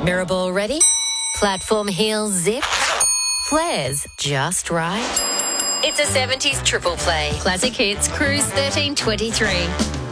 Mirrorball ready? Platform heels zip? Flares just right? It's a 70s triple play. Classic Hits Cruise 1323.